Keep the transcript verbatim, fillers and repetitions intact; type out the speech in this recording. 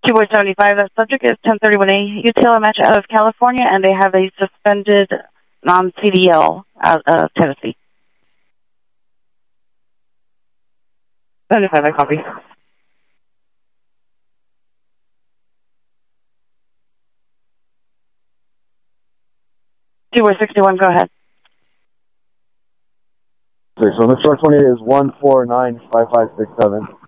two four seven five, that subject is ten thirty-one A, U T L M H out of California, and they have a suspended non-C D L out of Tennessee. seventy-five, I copy. two four six one, go ahead. Okay, so the short twenty is one four nine five five six seven.